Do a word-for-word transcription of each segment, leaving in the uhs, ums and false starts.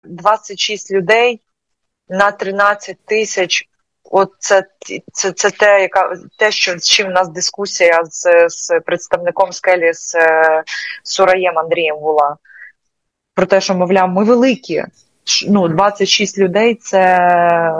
двадцять шість людей на тринадцять тисяч. От це, це, це те, яка, те, що, з чим у нас дискусія з, з представником скелі, з Сураєм Андрієм була. Про те, що, мовляв, ми великі. Ну, двадцять шість людей – це,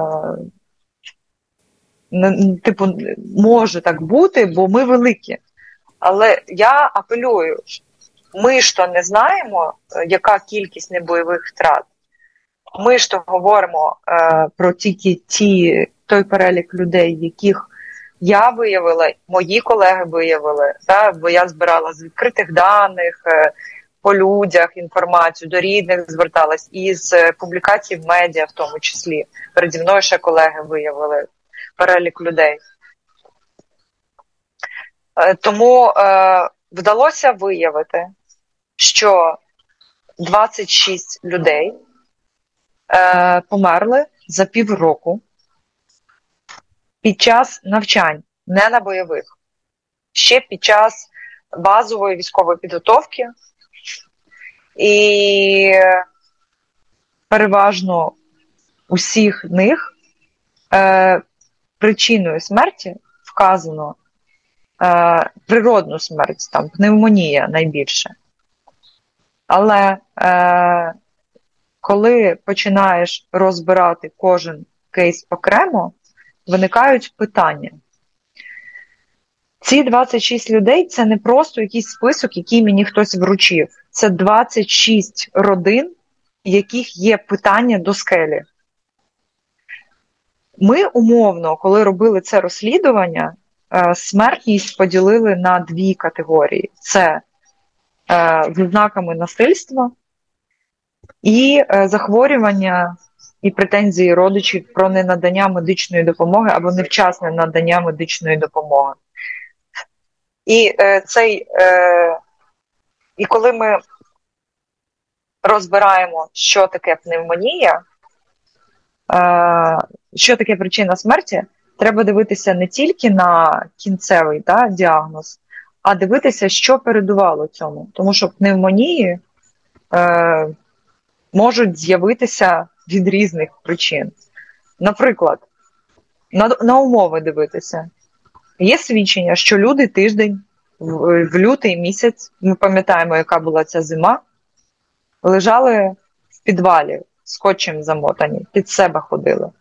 типу, може так бути, бо ми великі. Але я апелюю, ми ж то не знаємо, яка кількість небойових втрат. Ми ж то говоримо е, про тільки ті, той перелік людей, яких я виявила, мої колеги виявили, да, бо я збирала з відкритих даних, е, по людях інформацію, до рідних зверталась, і з публікацій в медіа в тому числі. Переді мною ще колеги виявили перелік людей. Е, тому е, вдалося виявити, що двадцять шість людей е, померли за півроку під час навчань, не на бойових, ще під час базової військової підготовки. І переважно усіх них е, причиною смерті вказано е, природну смерть, там пневмонія найбільше. Але е, коли починаєш розбирати кожен кейс окремо, виникають питання. Ці двадцять шість людей – це не просто якийсь список, який мені хтось вручив. Це двадцять шість родин, яких є питання до скелі. Ми умовно, коли робили це розслідування, смертність поділили на дві категорії. Це з ознаками насильства і захворювання і претензії родичів про ненадання медичної допомоги або невчасне надання медичної допомоги. І е, цей, е, і коли ми розбираємо, що таке пневмонія, е, що таке причина смерті, треба дивитися не тільки на кінцевий да, діагноз, а дивитися, що передувало цьому. Тому що пневмонії е, можуть з'явитися від різних причин. Наприклад, на, на умови дивитися. Є свідчення, що люди тиждень, в, в лютий місяць, ми пам'ятаємо, яка була ця зима, лежали в підвалі, скотчем замотані, під себе ходили.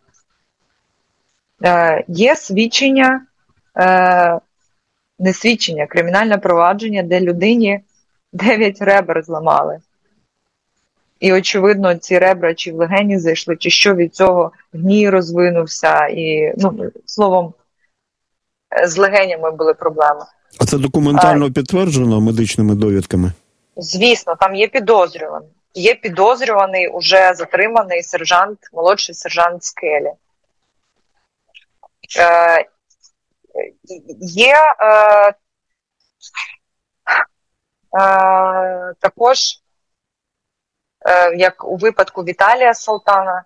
Е, є свідчення, е, не свідчення, кримінальне провадження, де людині дев'ять ребер зламали. І, очевидно, ці ребра чи в легені зайшли, чи що від цього гній розвинувся. І, ну, словом, з легенями були проблеми. А це документально а, підтверджено медичними довідками? Звісно, там є підозрюваний. Є підозрюваний, уже затриманий сержант, молодший сержант Скелі. Е, є е, е, також, е, як у випадку Віталія Салтана,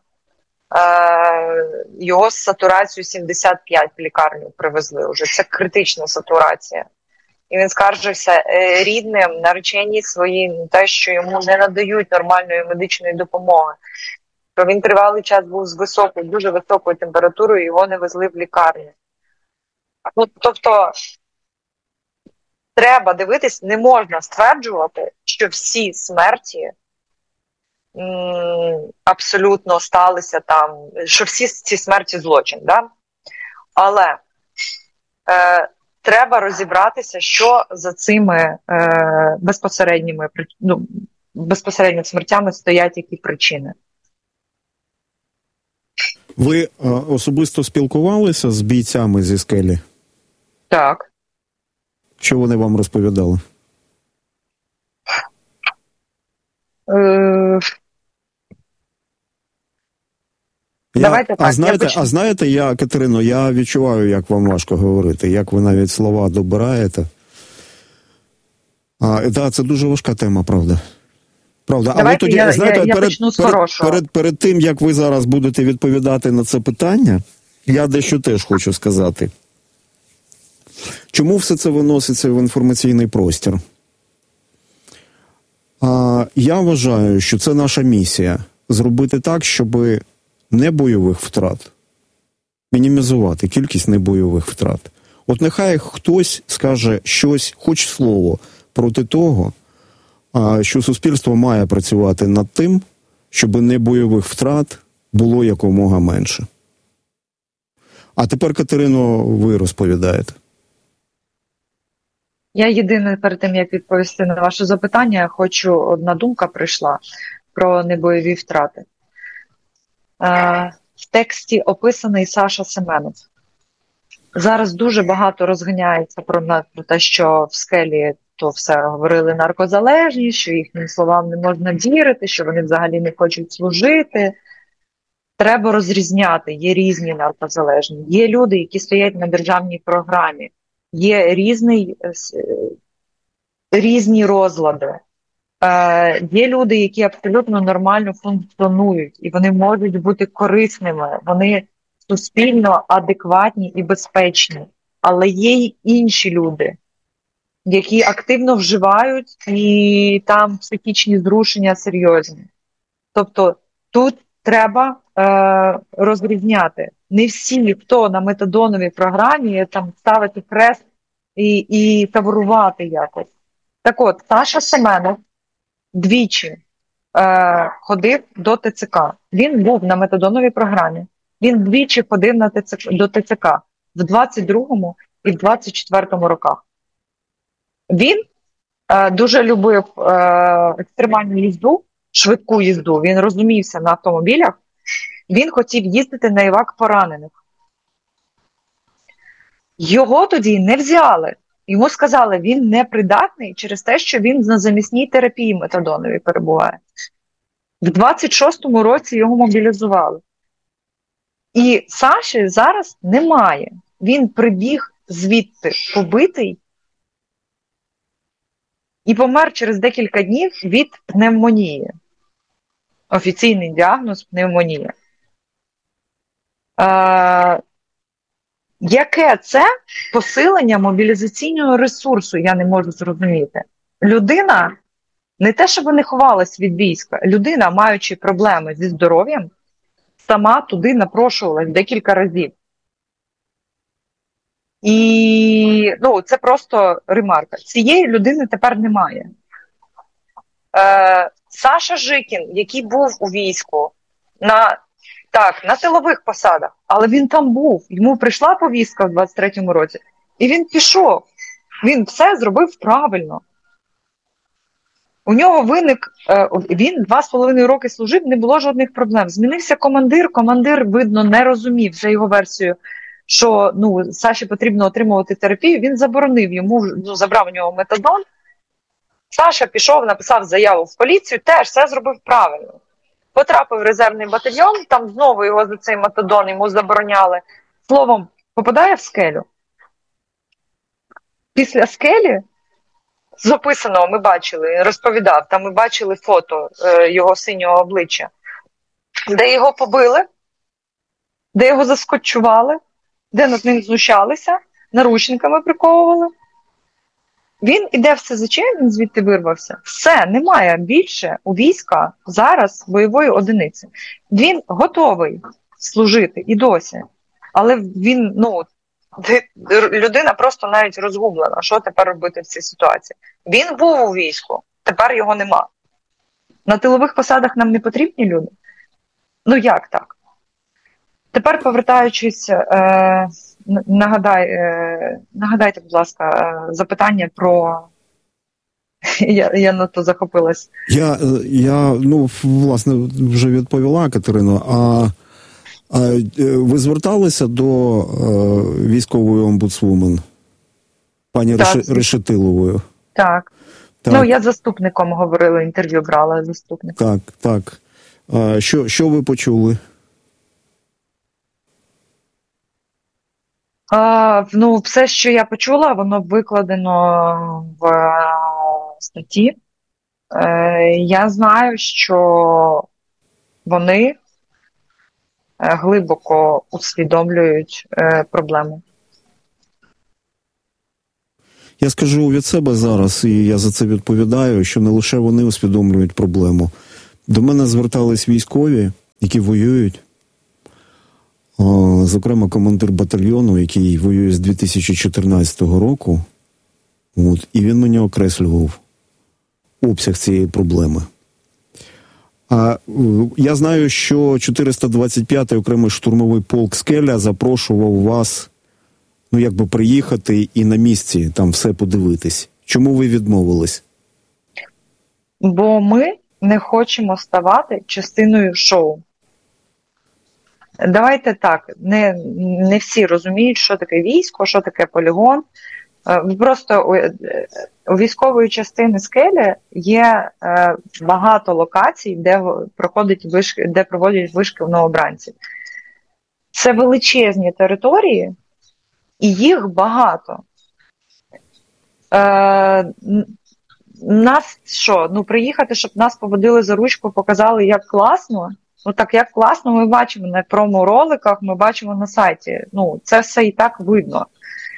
його з сатурацією сімдесят п'ять в лікарню привезли вже. Це критична сатурація. І він скаржився рідним, нареченій своїй, на те, що йому не надають нормальної медичної допомоги. То він тривалий час був з високою, дуже високою температурою, його не везли в лікарню. Ну, тобто, треба дивитись, не можна стверджувати, що всі смерті абсолютно сталися там, що всі ці смерті злочин, да? Але е, треба розібратися, що за цими е, безпосередніми, ну, безпосередньо смертями стоять які причини. Ви е, особисто спілкувалися з бійцями зі Скелі? Так. Що вони вам розповідали? Е... Я, Давайте так, а, знаєте, я а знаєте, я, Катерино, я відчуваю, як вам важко говорити, як ви навіть слова добираєте. А, да, це дуже важка тема, правда. Правда. Давайте, Але тоді, я, знаєте, я, я перед, почну з перед, хорошого. перед, перед тим, як ви зараз будете відповідати на це питання, я дещо теж хочу сказати. Чому все це виноситься в інформаційний простір? А, я вважаю, що це наша місія. зробити так, щоб небойових втрат, мінімізувати кількість небойових втрат. От нехай хтось скаже щось, хоч слово, проти того, що суспільство має працювати над тим, щоб небойових втрат було якомога менше. А тепер, Катерино, ви розповідаєте. Я єдине, перед тим, як відповісти на ваше запитання, хочу, одна думка прийшла про небойові втрати. Е, в тексті описаний Саша Семенов. Зараз дуже багато розганяється про, про те, що в скелі то все говорили наркозалежні, що їхнім словам не можна вірити, що вони взагалі не хочуть служити. Треба розрізняти, є різні наркозалежні. Є люди, які стоять на державній програмі. Є різний, різні розлади. Е, є люди, які абсолютно нормально функціонують, і вони можуть бути корисними, вони суспільно адекватні і безпечні. Але є й інші люди, які активно вживають, і там психічні зрушення серйозні. Тобто тут треба е, розрізняти. Не всі, хто на метадоновій програмі, там ставити хрест і, і фаворувати якось. Так от, Саша Семенов двічі е, ходив до ТЦК. Він був на метадоновій програмі. Він двічі ходив на ТЦК, до ТЦК в двадцять другому і в двадцять четвертому роках. Він е, дуже любив е, екстремальну їзду, швидку їзду. Він розумівся на автомобілях. Він хотів їздити на івак поранених. Його тоді не взяли. Йому сказали, він непридатний через те, що він на замісній терапії метадоновій перебуває. В двадцять шостому році його мобілізували. І Саші зараз немає. Він прибіг звідти побитий і помер через декілька днів від пневмонії. Офіційний діагноз – пневмонія. Е, яке це посилення мобілізаційного ресурсу, я не можу зрозуміти. Людина не те, щоб не ховалась від війська, людина, маючи проблеми зі здоров'ям, сама туди напрошувалась декілька разів. І ну, це просто ремарка. Цієї людини тепер немає. Е, Саша Жикін, який був у війську, на, так, на тилових посадах, але він там був. Йому прийшла повістка в двадцять третьому році, і він пішов. Він все зробив правильно. У нього виник, е, він два з половиною роки служив, не було жодних проблем. Змінився командир, командир, видно, не розумів за його версію, що ну, Саші потрібно отримувати терапію, він заборонив йому, ну, забрав у нього метадон. Саша пішов, написав заяву в поліцію, теж все зробив правильно. Потрапив в резервний батальйон, там знову його за цей метадон йому забороняли. Словом, попадає в скелю. Після скелі, з описаного ми бачили, розповідав, там ми бачили фото е, його синього обличчя, де його побили, де його заскотчували, де над ним знущалися, наручниками приковували. Він іде в СЗЧ, він звідти вирвався. Все, немає більше у війська зараз бойової одиниці. Він готовий служити і досі. Але він, ну, людина просто навіть розгублена, що тепер робити в цій ситуації. Він був у війську, тепер його нема. На тилових посадах нам не потрібні люди? Ну як так? Тепер, повертаючись, е, нагадай, е, нагадайте, будь ласка, е, запитання про... Я, я на то захопилась. Я, я, ну, власне, вже відповіла, Катерино, а, а ви зверталися до е, військової омбудсвумен, пані так, Реш, Решетилової? Так. так. Ну, я з заступником говорила, інтерв'ю брала з заступником. Так, так. А, що, що ви почули? А, ну, все, що я почула, воно викладено в статті. Е, я знаю, що вони глибоко усвідомлюють е, проблему. Я скажу від себе зараз, і я за це відповідаю, що не лише вони усвідомлюють проблему. До мене звертались військові, які воюють. Зокрема, командир батальйону, який воює з дві тисячі чотирнадцятого року. От, і він мені окреслював обсяг цієї проблеми. А я знаю, що чотириста двадцять п'ятий окремий штурмовий полк «Скеля» запрошував вас, ну, якби приїхати і на місці там все подивитись. Чому ви відмовились? Бо ми не хочемо ставати частиною шоу. Давайте так, не, не всі розуміють, що таке військо, що таке полігон. Просто у, у військової частини «Скелі» є е, багато локацій, де проходять вишки, де проводять вишки в новобранців. Це величезні території, і їх багато. Е, нас що, ну приїхати, щоб нас поводили за ручку, показали, як класно. Ну так, як класно, ми бачимо на промо-роликах, ми бачимо на сайті. Ну, це все і так видно.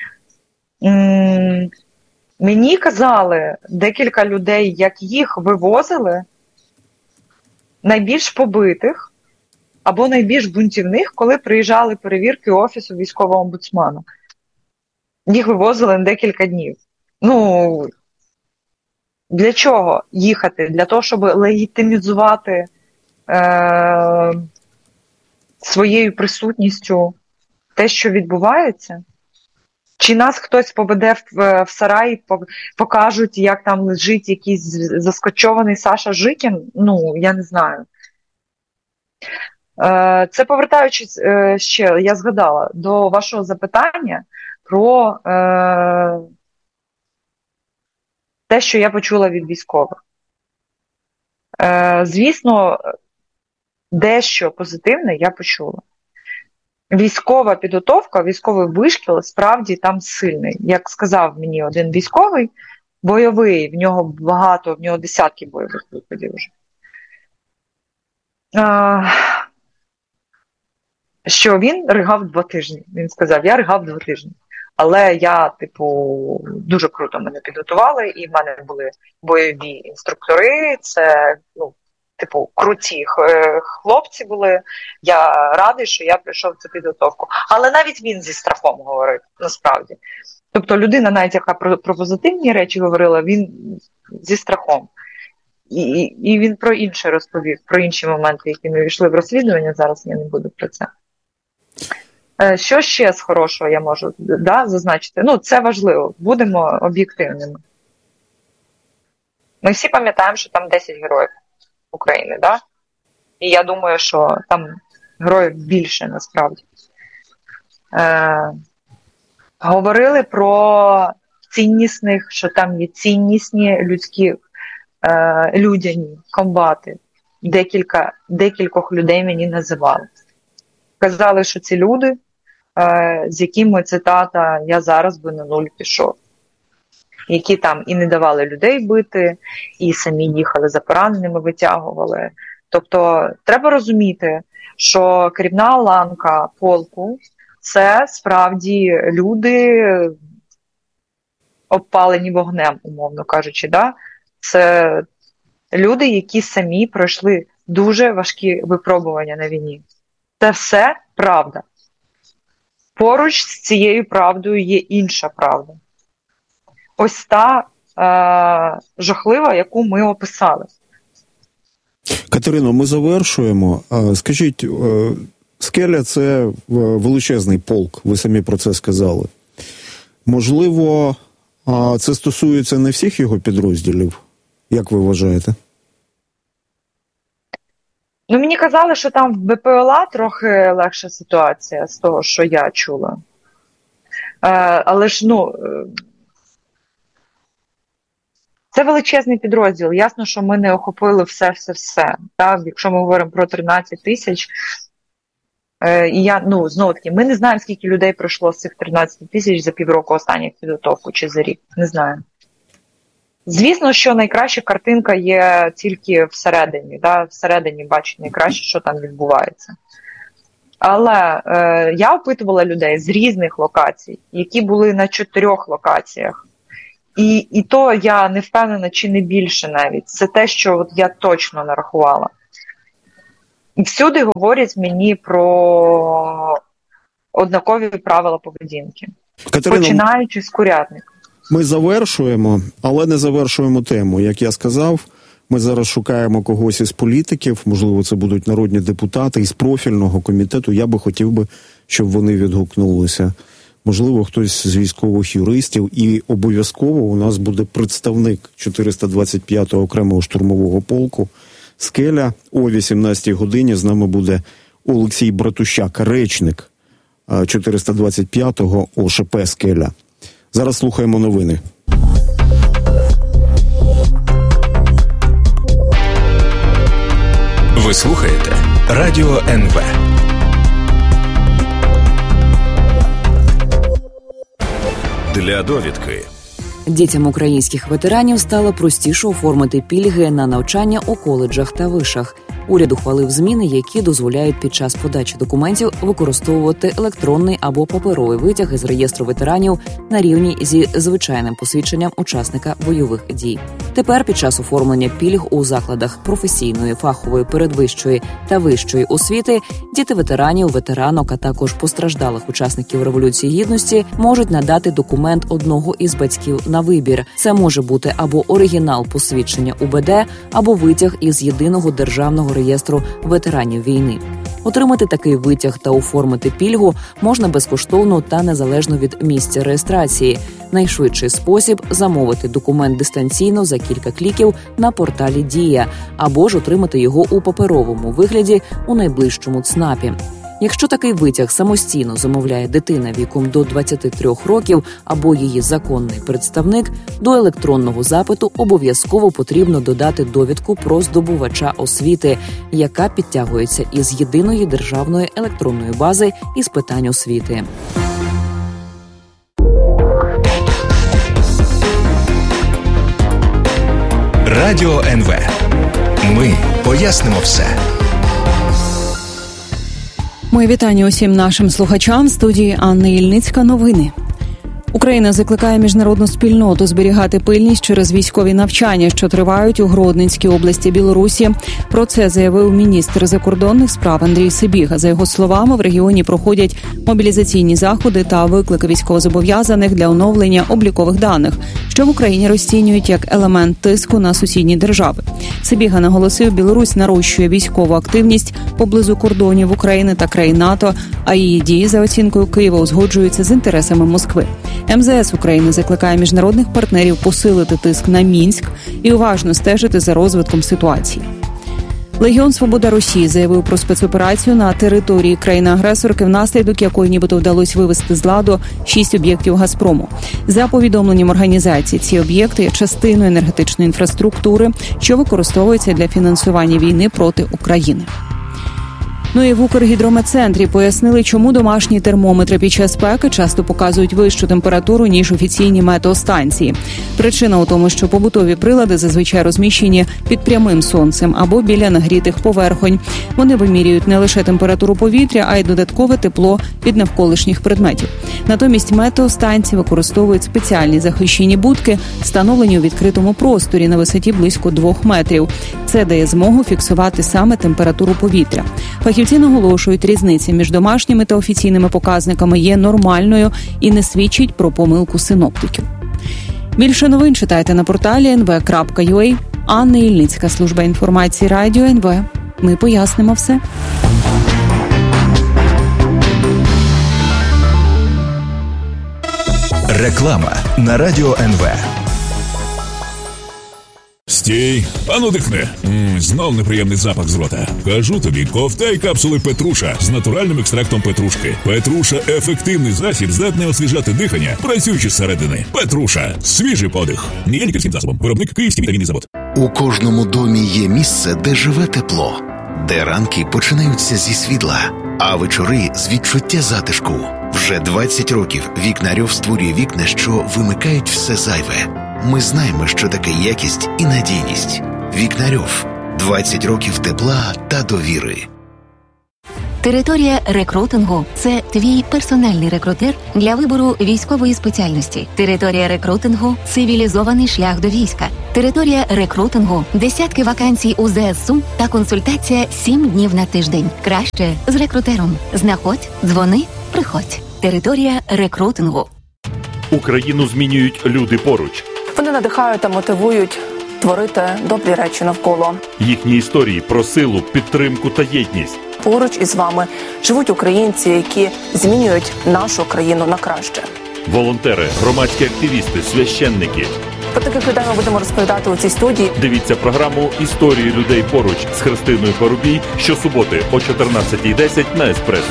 М- мені казали декілька людей, як їх вивозили, найбільш побитих або найбільш бунтівних, коли приїжджали перевірки Офісу військового омбудсмана. Їх вивозили на декілька днів. Ну, для чого їхати? Для того, щоб легітимізувати е- своєю присутністю те, що відбувається? Чи нас хтось поведе в, в сарай, покажуть, як там лежить якийсь заскочований Саша Жикін? Ну, я не знаю. Е, це повертаючись е, ще, я згадала, до вашого запитання про е, те, що я почула від військових. Е, звісно, дещо позитивне я почула. Військова підготовка, військовий вишкіл справді там сильний. Як сказав мені один військовий, бойовий, в нього багато, в нього десятки бойових виходів вже. А, що він ригав два тижні. Він сказав, я ригав два тижні. Але я, типу, дуже круто мене підготували, і в мене були бойові інструктори, це, ну, типу, круті хлопці були. Я радий, що я прийшов в цю підготовку. Але навіть він зі страхом говорив, насправді. Тобто людина, навіть яка про, про позитивні речі говорила, він зі страхом. І, і він про інше розповів, про інші моменти, які ми війшли в розслідування, зараз я не буду про це. Що ще з хорошого я можу, да, зазначити? Ну, це важливо, будемо об'єктивними. Ми всі пам'ятаємо, що там десять героїв України, да? І я думаю, що там героїв більше, насправді. Е, говорили про ціннісних, що там є ціннісні людські, е, людяні комбати. Декілька, декількох людей мені називали. Казали, що ці люди, е, з якими, цитата, я зараз би на нуль пішов. Які там і не давали людей бити, і самі їхали за пораненими, витягували. Тобто треба розуміти, що керівна ланка полку – це справді люди, обпалені вогнем, умовно кажучи. Да? Це люди, які самі пройшли дуже важкі випробування на війні. Це все правда. Поруч з цією правдою є інша правда. Ось та е, жахлива, яку ми описали. Катерино, ми завершуємо. Скажіть, «Скеля» – це величезний полк, ви самі про це сказали. Можливо, це стосується не всіх його підрозділів? Як ви вважаєте? Ну, мені казали, що там в БПЛА трохи легша ситуація з того, що я чула. Е, але ж, ну, це величезний підрозділ. Ясно, що ми не охопили все-все-все. Так? Якщо ми говоримо про тринадцять тисяч, е, і я, ну, знову-таки, ми не знаємо, скільки людей пройшло з цих тринадцять тисяч за півроку останніх підготовку чи за рік. Не знаю. Звісно, що найкраща картинка є тільки всередині. Да? Всередині бачить найкраще, що там відбувається. Але е, я опитувала людей з різних локацій, які були на чотирьох локаціях. І, і то я не впевнена, чи не більше навіть. Це те, що от я точно нарахувала. всюди говорять мені про однакові правила поведінки, Катерина, починаючи з курятника. Ми завершуємо, але не завершуємо тему. Як я сказав, ми зараз шукаємо когось із політиків, можливо, це будуть народні депутати із профільного комітету. Я би хотів би, щоб вони відгукнулися. Можливо, хтось з військових юристів. І обов'язково у нас буде представник чотириста двадцять п'ятого окремого штурмового полку «Скеля». О вісімнадцятій годині з нами буде Олексій Братущак, речник чотириста двадцять п'ятого О Ш П «Скеля». Зараз слухаємо новини. Ви слухаєте Радіо ен ве. Для довідки. Дітям українських ветеранів стало простіше оформити пільги на навчання у коледжах та вишах. Уряд ухвалив зміни, які дозволяють під час подачі документів використовувати електронний або паперовий витяг із реєстру ветеранів на рівні зі звичайним посвідченням учасника бойових дій. Тепер під час оформлення пільг у закладах професійної, фахової, передвищої та вищої освіти діти ветеранів, ветеранок, а також постраждалих учасників Революції Гідності можуть надати документ одного із батьків на вибір. Це може бути або оригінал посвідчення У Б Д, або витяг із єдиного державного реєстру ветеранів війни. Отримати такий витяг та оформити пільгу можна безкоштовно та незалежно від місця реєстрації. Найшвидший спосіб – замовити документ дистанційно за кілька кліків на порталі «Дія» або ж отримати його у паперовому вигляді у найближчому ЦНАПі. Якщо такий витяг самостійно замовляє дитина віком до двадцяти трьох років або її законний представник, до електронного запиту обов'язково потрібно додати довідку про здобувача освіти, яка підтягується із єдиної державної електронної бази із питань освіти. Радіо ен ве. Ми пояснимо все. Мої вітання усім нашим слухачам. В студії Анна Ільницька. Новини. Україна закликає міжнародну спільноту зберігати пильність через військові навчання, що тривають у Гродненській області Білорусі. Про це заявив міністр закордонних справ Андрій Сибіга. За його словами, в регіоні проходять мобілізаційні заходи та виклики військовозобов'язаних для оновлення облікових даних, що в Україні розцінюють як елемент тиску на сусідні держави. Сибіга наголосив, Білорусь нарощує військову активність поблизу кордонів України та країн НАТО, а її дії, за оцінкою Києва, узгоджуються з інтересами Москви. ем зе ес України закликає міжнародних партнерів посилити тиск на Мінськ і уважно стежити за розвитком ситуації. Легіон «Свобода Росії» заявив про спецоперацію на території країни-агресорки, внаслідок якої нібито вдалося вивести з ладу шість об'єктів «Газпрому». За повідомленням організації, ці об'єкти є частиною енергетичної інфраструктури, що використовується для фінансування війни проти України. Ну і в Укргідрометцентрі пояснили, чому домашні термометри під час спеки часто показують вищу температуру, ніж офіційні метеостанції. Причина у тому, що побутові прилади зазвичай розміщені під прямим сонцем або біля нагрітих поверхонь. Вони вимірюють не лише температуру повітря, а й додаткове тепло від навколишніх предметів. Натомість метеостанції використовують спеціальні захищені будки, встановлені у відкритому просторі на висоті близько двох метрів. Це дає змогу фіксувати саме температуру повітря. Фахівці наголошують, різниця між домашніми та офіційними показниками є нормальною і не свідчить про помилку синоптиків. Більше новин читайте на порталі ен ве крапка ю а. Анна Ільницька, служба інформації Радіо ен ве. Ми пояснимо все. Реклама на Радіо ен ве. Стій, ану дихни. Ммм, знов неприємний запах з рота. Кажу тобі, ковтай капсули Петруша з натуральним екстрактом петрушки. Петруша – ефективний засіб, здатний освіжати дихання, працюючи зсередини. Петруша – свіжий подих. Не є лікарським засобом. Виробник Київський вітамінний завод. У кожному домі є місце, де живе тепло. Де ранки починаються зі світла, а вечори – з відчуття затишку. Вже двадцять років Вікнарьов створює вікна, що вимикають все зайве. Ми знаємо, що таке якість і надійність. Вікнарьов. двадцять років тепла та довіри. Територія рекрутингу – це твій персональний рекрутер для вибору військової спеціальності. Територія рекрутингу – цивілізований шлях до війська. Територія рекрутингу, десятки вакансій у ЗСУ та консультація сім днів на тиждень. Краще з рекрутером. Знаходь, дзвони, приходь. Територія рекрутингу. Україну змінюють люди поруч. Вони надихають та мотивують творити добрі речі навколо. Їхні історії про силу, підтримку та єдність. Поруч із вами живуть українці, які змінюють нашу країну на краще. Волонтери, громадські активісти, священники. Про таких людей ми будемо розповідати у цій студії. Дивіться програму «Історії людей поруч» з Христиною Парубій щосуботи о чотирнадцятій десять на Еспресо.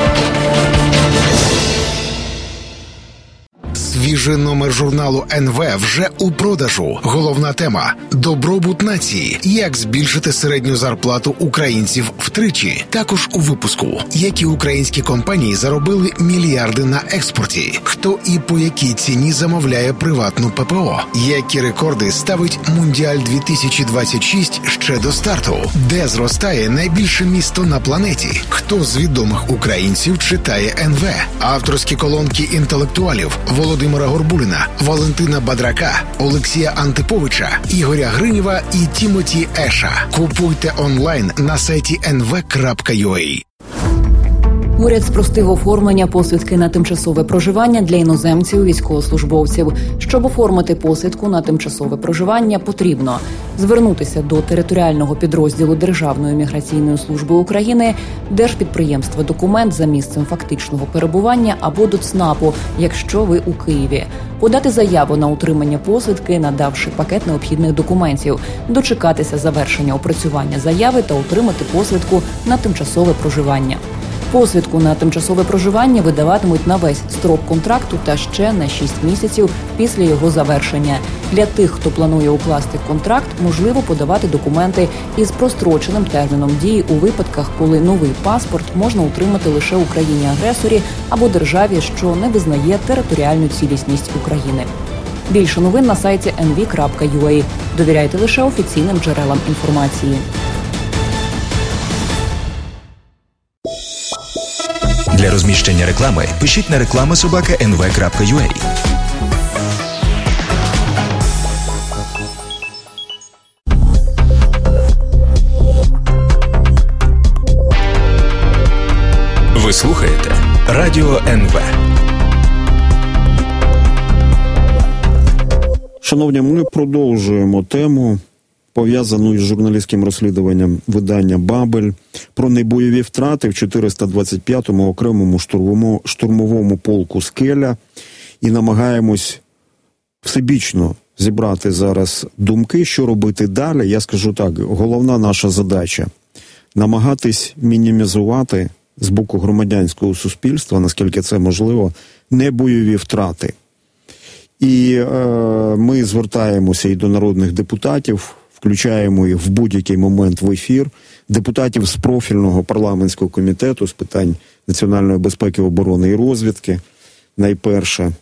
Свіжий номер журналу ен ве вже у продажу. Головна тема – добробут нації. Як збільшити середню зарплату українців втричі. Також у випуску. Які українські компанії заробили мільярди на експорті. Хто і по якій ціні замовляє приватну пе пе о. Які рекорди ставить Мундіаль дві тисячі двадцять шість ще до старту. Де зростає найбільше місто на планеті. Хто з відомих українців читає ен ве. Авторські колонки інтелектуалів Володимира Горбуліна, Валентина Бадрака, Олексія Антиповича, Ігоря Гринєва і Тімоті Еша. Купуйте онлайн на сайті ен ве крапка ю а. Уряд спростив оформлення посвідки на тимчасове проживання для іноземців військовослужбовців. Щоб оформити посвідку на тимчасове проживання, потрібно звернутися до територіального підрозділу Державної міграційної служби України, держпідприємства «Документ» за місцем фактичного перебування або до ЦНАПу, якщо ви у Києві. Подати заяву на отримання посвідки, надавши пакет необхідних документів, дочекатися завершення опрацювання заяви та отримати посвідку на тимчасове проживання. Посвідку на тимчасове проживання видаватимуть на весь строк контракту та ще на шість місяців після його завершення. Для тих, хто планує укласти контракт, можливо подавати документи із простроченим терміном дії у випадках, коли новий паспорт можна отримати лише у країні-агресорі або державі, що не визнає територіальну цілісність України. Більше новин на сайті ен ве крапка ю а. Довіряйте лише офіційним джерелам інформації. Для розміщення реклами пишіть на реклама собака ен ве крапка ю а. Ви слухаєте Радіо ен ве. Шановні, ми продовжуємо тему, пов'язану із журналістським розслідуванням видання «Бабель» про небойові втрати в чотириста двадцять п'ятому окремому штурмовому, штурмовому полку «Скеля» і намагаємось всебічно зібрати зараз думки, що робити далі. Я скажу так, головна наша задача – намагатись мінімізувати з боку громадянського суспільства, наскільки це можливо, небойові втрати. І е, ми звертаємося і до народних депутатів, включаємо їх в будь-який момент в ефір, депутатів з профільного парламентського комітету з питань національної безпеки, оборони і розвідки, найперше,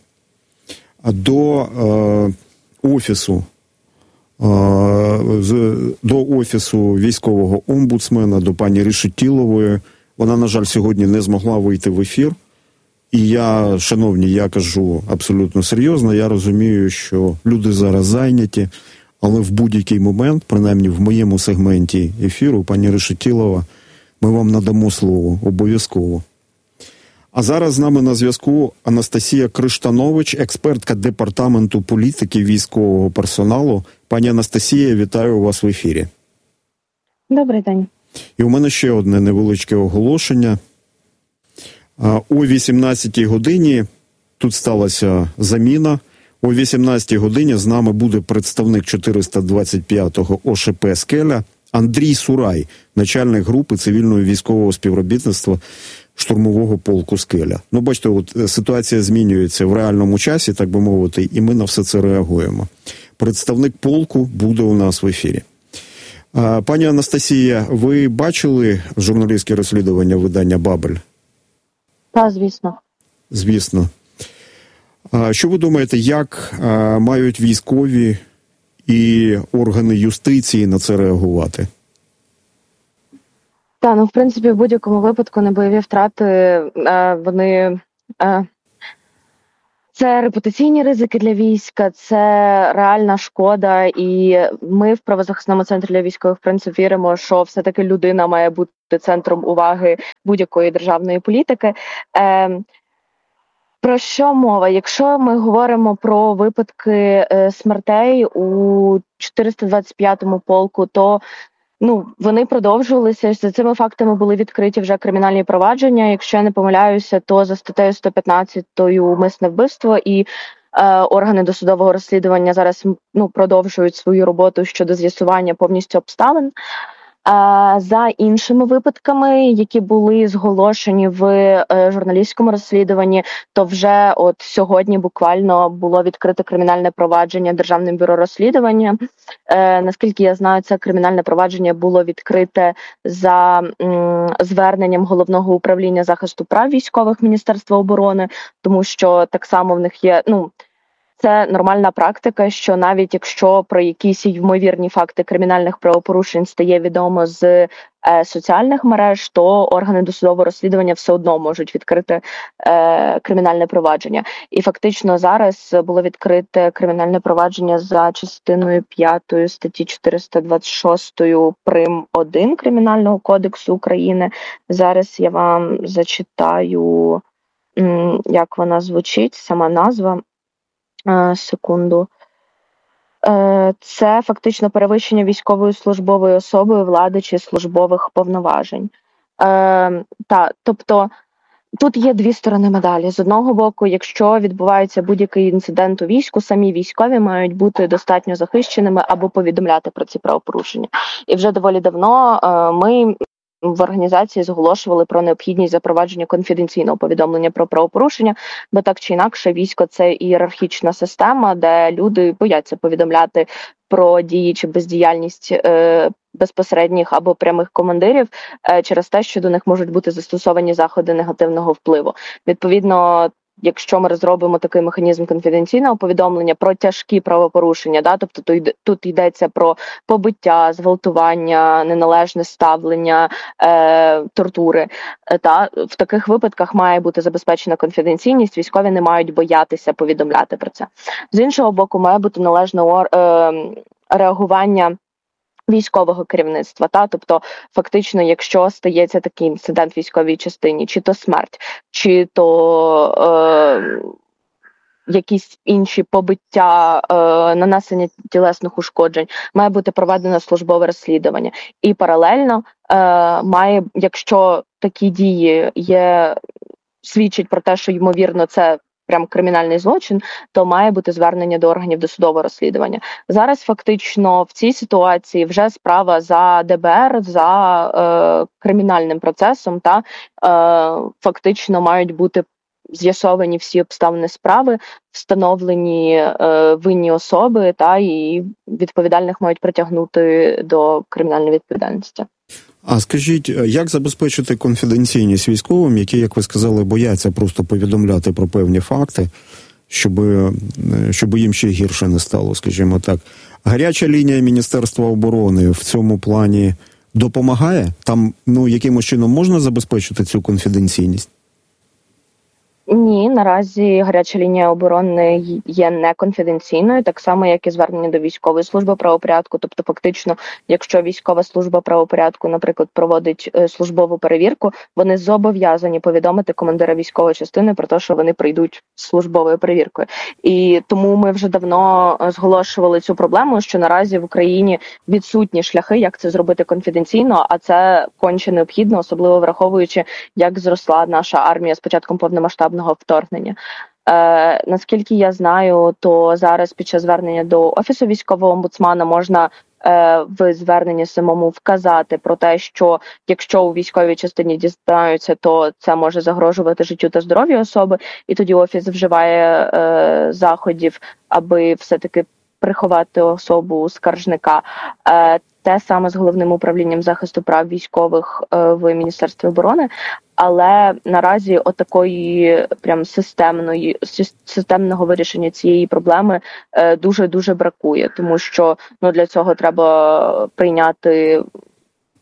до е, офісу, е, з, до офісу військового омбудсмена, до пані Решетілової. Вона, на жаль, сьогодні не змогла вийти в ефір. І я, шановні, я кажу абсолютно серйозно, я розумію, що люди зараз зайняті, але в будь-який момент, принаймні в моєму сегменті ефіру, пані Решетілова, ми вам надамо слово, обов'язково. А зараз з нами на зв'язку Анастасія Криштанович, експертка Департаменту політики військового персоналу. Пані Анастасія, вітаю вас в ефірі. Добрий день. І у мене ще одне невеличке оголошення. О вісімнадцятій годині тут сталася заміна. О вісімнадцятій годині з нами буде представник чотириста двадцять п'ятого о ше пе «Скеля» Андрій Сурай, начальник групи цивільного військового співробітництва штурмового полку «Скеля». Ну, бачите, от ситуація змінюється в реальному часі, так би мовити, і ми на все це реагуємо. Представник полку буде у нас в ефірі. Пані Анастасія, ви бачили журналістське розслідування видання «Бабель»? Так, звісно. Звісно. Що ви думаєте, як мають військові і органи юстиції на це реагувати? Так, ну, в принципі, в будь-якому випадку небойові втрати, вони... Це репутаційні ризики для війська, це реальна шкода, і ми в правозахисному центрі для військових, в принципі, віримо, що все-таки людина має бути центром уваги будь-якої державної політики. Е, Про що мова? Якщо ми говоримо про випадки е, смертей у чотириста двадцять п'ятому полку, то ну, вони продовжувалися, за цими фактами були відкриті вже кримінальні провадження. Якщо я не помиляюся, то за статтею сто п'ятнадцять умисне вбивство, і е, органи досудового розслідування зараз ну, продовжують свою роботу щодо з'ясування повністю обставин. За іншими випадками, які були зголошені в е, журналістському розслідуванні, то вже от сьогодні буквально було відкрите кримінальне провадження Державним бюро розслідування. Е, наскільки я знаю, це кримінальне провадження було відкрите за м, зверненням Головного управління захисту прав військових Міністерства оборони, тому що так само в них є, ну, це нормальна практика, що навіть якщо про якісь ймовірні факти кримінальних правопорушень стає відомо з е, соціальних мереж, то органи досудового розслідування все одно можуть відкрити е, кримінальне провадження. І фактично зараз було відкрите кримінальне провадження за частиною п'ятою статті чотириста двадцять шість прим. один Кримінального кодексу України. Зараз я вам зачитаю, м, як вона звучить, сама назва. Секунду. Це фактично перевищення військовою службовою особою влади чи службових повноважень. Та, тобто тут є дві сторони медалі. З одного боку, якщо відбувається будь-який інцидент у війську, самі військові мають бути достатньо захищеними або повідомляти про ці правопорушення. І вже доволі давно ми в організації зголошували про необхідність запровадження конфіденційного повідомлення про правопорушення, бо так чи інакше військо – це ієрархічна система, де люди бояться повідомляти про дії чи бездіяльність е, безпосередніх або прямих командирів е, через те, що до них можуть бути застосовані заходи негативного впливу. Відповідно, якщо ми розробимо такий механізм конфіденційного повідомлення про тяжкі правопорушення, да, тобто тут, тут йдеться про побиття, зґвалтування, неналежне ставлення, е, тортури, е, та в таких випадках має бути забезпечена конфіденційність, військові не мають боятися повідомляти про це. З іншого боку, має бути належне е, реагування військового керівництва, та тобто фактично, якщо стається такий інцидент в військовій частині, чи то смерть, чи то е, якісь інші побиття, е, нанесення тілесних ушкоджень, має бути проведено службове розслідування. І паралельно е, має, якщо такі дії є, свідчать про те, що ймовірно це прям кримінальний злочин, то має бути звернення до органів досудового розслідування. Зараз фактично в цій ситуації вже справа за де бе ер, за е, кримінальним процесом, та е, фактично мають бути з'ясовані всі обставини справи, встановлені е, винні особи, та і відповідальних мають притягнути до кримінальної відповідальності. А скажіть, як забезпечити конфіденційність військовим, які, як ви сказали, бояться просто повідомляти про певні факти, щоб, щоб їм ще гірше не стало, скажімо так. Гаряча лінія Міністерства оборони в цьому плані допомагає? Там, ну, якимось чином можна забезпечити цю конфіденційність? Ні, наразі гаряча лінія оборони є неконфіденційною, так само, як і звернення до військової служби правопорядку. Тобто, фактично, якщо військова служба правопорядку, наприклад, проводить службову перевірку, вони зобов'язані повідомити командира військової частини про те, що вони прийдуть з службовою перевіркою. І тому ми вже давно зголошували цю проблему, що наразі в Україні відсутні шляхи, як це зробити конфіденційно, а це конче необхідно, особливо враховуючи, як зросла наша армія з початком повномасштабного вторгнення. Е, наскільки я знаю, то зараз під час звернення до Офісу військового омбудсмана можна е, в зверненні самому вказати про те, що якщо у військовій частині дізнаються, то це може загрожувати життю та здоров'ю особи, і тоді Офіс вживає е, заходів, аби все-таки приховати особу скаржника. Е, те саме з Головним управлінням захисту прав військових е, в Міністерстві оборони. Але наразі отакої прям системної системного вирішення цієї проблеми е, дуже-дуже бракує, тому що ну для цього треба прийняти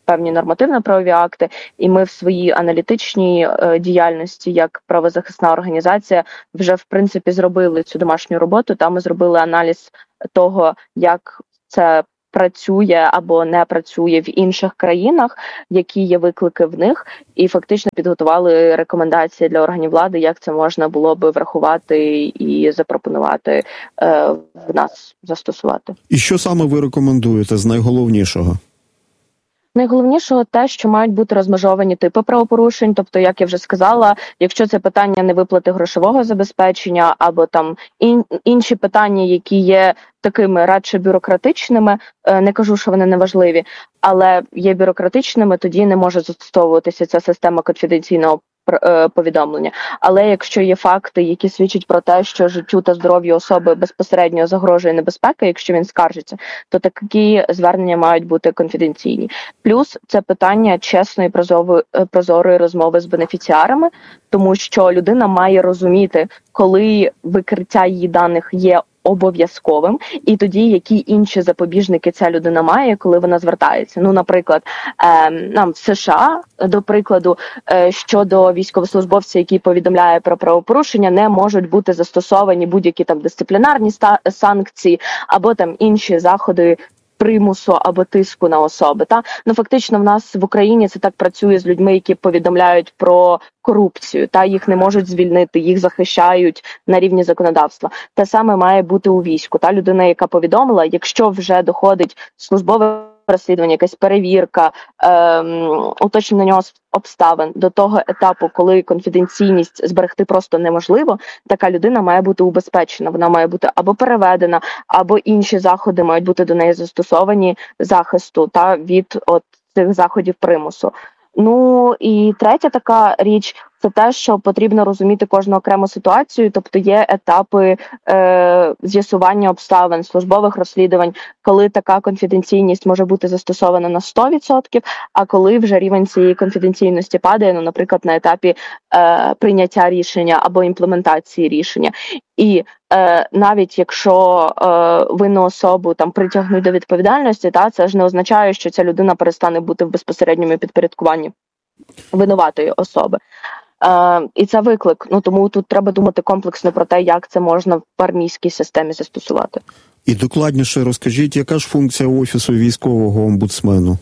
певні нормативно-правові акти, і ми в своїй аналітичній е, діяльності, як правозахисна організація, вже в принципі зробили цю домашню роботу. Там ми зробили аналіз того, як це працює або не працює в інших країнах, які є виклики в них, і фактично підготували рекомендації для органів влади, як це можна було би врахувати і запропонувати е, в нас застосувати. І що саме ви рекомендуєте з найголовнішого? Найголовнішого те, що мають бути розмежовані типи правопорушень, тобто, як я вже сказала, якщо це питання невиплати грошового забезпечення або там ін, інші питання, які є такими радше бюрократичними, не кажу, що вони не важливі, але є бюрократичними, тоді не може застосовуватися ця система конфіденційного повідомлення. Але якщо є факти, які свідчать про те, що життю та здоров'ю особи безпосередньо загрожує небезпека, якщо він скаржиться, то такі звернення мають бути конфіденційні. Плюс це питання чесної прозорої розмови з бенефіціарами, тому що людина має розуміти, коли викриття її даних є обов'язковим, і тоді які інші запобіжники ця людина має, коли вона звертається. Ну, наприклад, е, нам в США, до прикладу, е, щодо військовослужбовця, який повідомляє про правопорушення, не можуть бути застосовані будь-які там дисциплінарні ста- санкції або там інші заходи примусу або тиску на особи. Та? Ну, фактично, в нас в Україні це так працює з людьми, які повідомляють про корупцію, та їх не можуть звільнити, їх захищають на рівні законодавства. Те саме має бути у війську. Та людина, яка повідомила, якщо вже доходить службове розслідування, якась перевірка, ем, уточнення на нього обставин до того етапу, коли конфіденційність зберегти просто неможливо, така людина має бути убезпечена. Вона має бути або переведена, або інші заходи мають бути до неї застосовані захисту та від от цих заходів примусу. Ну і третя така річ – це те, що потрібно розуміти кожну окрему ситуацію, тобто є етапи е, з'ясування обставин, службових розслідувань, коли така конфіденційність може бути застосована на сто відсотків, а коли вже рівень цієї конфіденційності падає, ну, наприклад, на етапі е, прийняття рішення або імплементації рішення. І е, навіть якщо е, винну особу там притягнуть до відповідальності, та, це ж не означає, що ця людина перестане бути в безпосередньому підпорядкуванні винуватої особи. Е, і це виклик. Ну, тому тут треба думати комплексно про те, як це можна в армійській системі застосувати. І докладніше розкажіть, яка ж функція Офісу військового омбудсмену?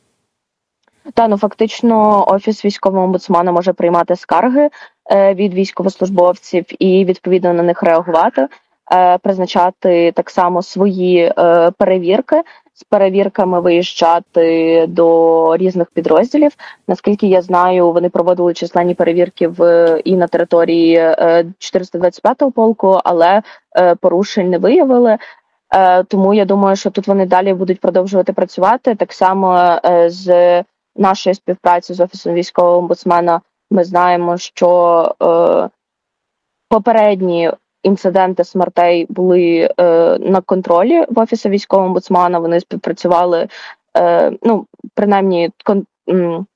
Та, ну, фактично, Офіс військового омбудсмена може приймати скарги е, від військовослужбовців і, відповідно, на них реагувати, е, призначати так само свої е, перевірки, з перевірками виїжджати до різних підрозділів. Наскільки я знаю, вони проводили численні перевірки в і на території е, чотириста двадцять п'ятого полку, але е, порушень не виявили. Е, тому я думаю, що тут вони далі будуть продовжувати працювати. Так само е, з нашої співпраці з Офісом військового омбудсмена ми знаємо, що е, попередні інциденти смертей були е, на контролі в Офісі військового омбудсмена. Вони співпрацювали, е, ну, принаймні, кон, м,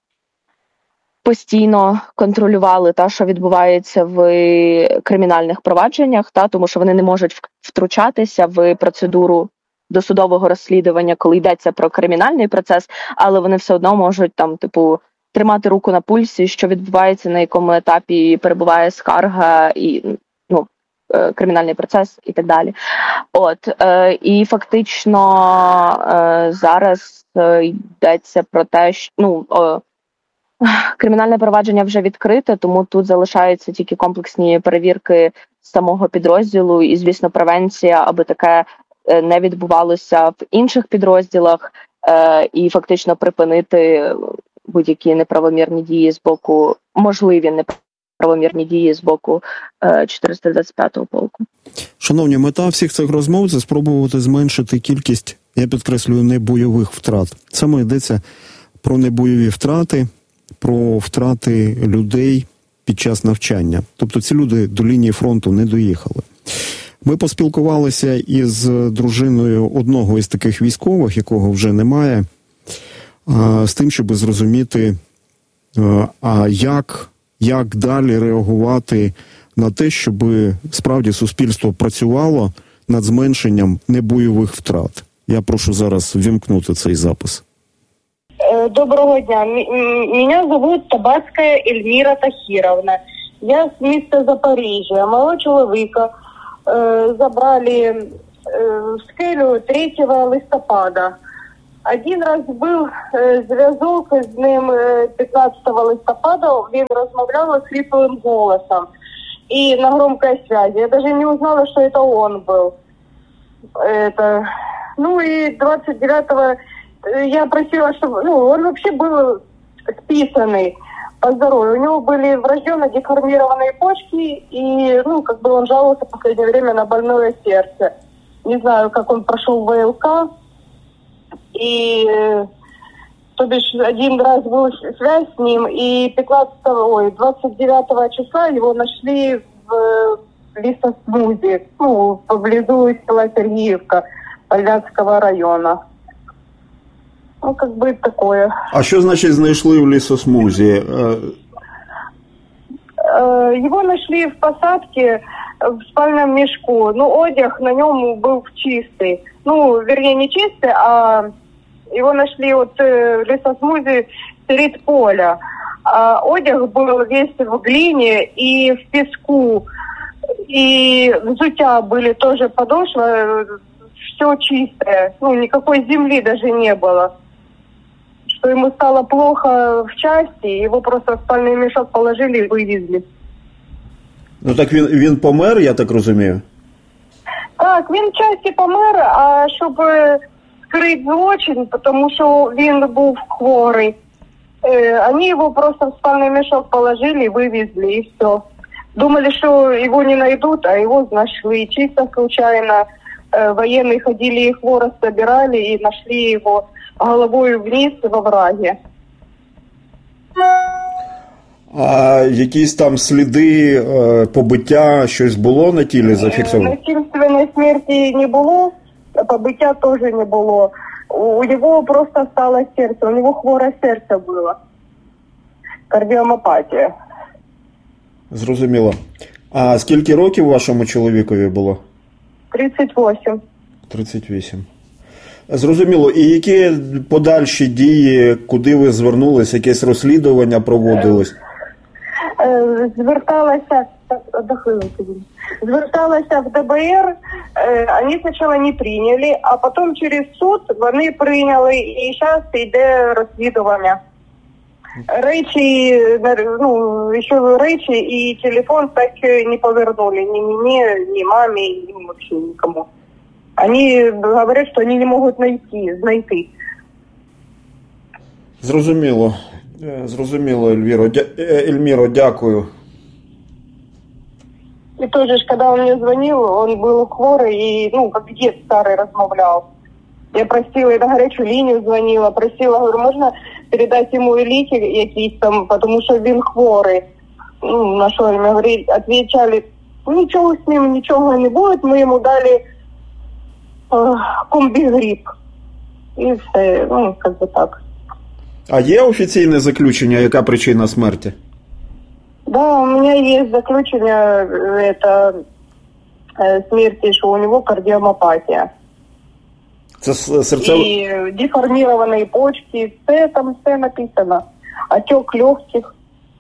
постійно контролювали те, що відбувається в кримінальних провадженнях, та, тому що вони не можуть втручатися в процедуру досудового розслідування, коли йдеться про кримінальний процес, але вони все одно можуть там, типу, тримати руку на пульсі, що відбувається, на якому етапі перебуває скарга і, ну, кримінальний процес і так далі. От, е, і фактично е, зараз е, йдеться про те, що, ну, е, кримінальне провадження вже відкрите, тому тут залишаються тільки комплексні перевірки самого підрозділу і, звісно, превенція, аби таке не відбувалося в інших підрозділах, е, і фактично припинити будь-які неправомірні дії з боку, можливі неправомірні дії з боку е, чотириста двадцять п'ятого полку. Шановні, мета всіх цих розмов – це спробувати зменшити кількість, я підкреслюю, небойових втрат. Саме йдеться про небойові втрати, про втрати людей під час навчання. Тобто ці люди до лінії фронту не доїхали. Ми поспілкувалися із дружиною одного із таких військових, якого вже немає, з тим, щоб зрозуміти, а як, як далі реагувати на те, щоб справді суспільство працювало над зменшенням небойових втрат. Я прошу зараз ввімкнути цей запис. Доброго дня. Меня зовут Табацкая Эльмира Тахировна. Я с места Запоріжжя. Мого чоловіка э, забрали э, в скелю третього листопада. Один раз був э, зв'язок з ним п'ятнадцятого листопада. Він розмовляв хриплым голосом и на громкой связи. Я даже не узнала, что это он был. Это... Ну и двадцать девятого я просила, чтобы... Ну, он вообще был списанный по здоровью. У него были врожденно деформированные почки, и, ну, как бы он жаловался в последнее время на больное сердце. Не знаю, как он прошел в ВЛК. И, то бишь, один раз была связь с ним, и пятнадцатого, ой, двадцать девятого числа его нашли в лесосмузе, ну, поблизу села Сергеевка, Польвянского района. Ну, как бы такое. А що значить знайшли в лісосмузі? Его нашли в посадке в спальном мешку. Ну, одяг на нем был чистый. Ну, вернее, не чистый, а его нашли вот в лесосмузе средь поля. А одяг был весь в глине и в песку. И взутя были тоже подошвы, все чистое. Ну, никакой земли даже не было. Что ему стало плохо в части, его просто в спальный мешок положили и вывезли. Ну так він, він помер, я так розумію? Так, він в часті помер, а щоб скрити злочин, тому що він був хворий, э, они его просто в спальный мешок положили и вывезли, и все. Думали, что его не найдут, а его нашли. Чисто случайно э, военные ходили и хворост собирали, и нашли его головой вниз во враге. А якісь там сліди е, побиття, щось було на тілі зафіксовано? Насильственной смерти не было, побиття тоже не было. У него просто стало сердце, у него хворое сердце было. Кардіомопатія. Зрозуміло. А скільки років вашому чоловікові було? тридцять вісім. тридцять вісім. Зрозуміло. І які подальші дії, куди ви звернулись, якесь розслідування проводилось? Зверталася, зверталася в ДБР, вони спочатку не прийняли, а потім через суд вони прийняли, і зараз йде розслідування. Речі, ну, ще речі і телефон так не повернули ні мені, ні мамі, ні вообще нікому. Вони говорять, що вони не можуть знайти, знайти. Зрозуміло. Зрозуміло, Ельвіро. Дя... Ельміро, дякую. И тоже, когда он мне звонил, он был хворый и, ну, как дед старый размовлял. Я просила, я на горячую линию звонила, просила, говорю, можно передать ему ліки якісь там, потому что він хворий. Ну, на что мне говорили, отвечали, ничего с ним, ничего не будет, мы ему дали э, комбигрипп. И все, ну, как бы так. А є офіційне заключення, яка причина смерті? Да, у меня есть заключение это, э, смерти, что у него кардиомопатия. Це серцево... И деформированные почки, все там все написано. Отек легких.